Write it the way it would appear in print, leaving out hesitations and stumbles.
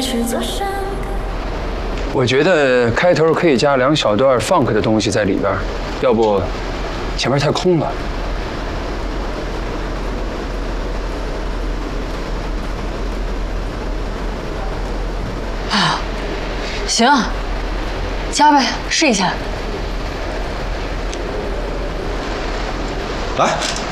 我觉得开头可以加2小段 funk 的东西在里边，要不前面太空了。 啊，行，加呗，试一下。 来。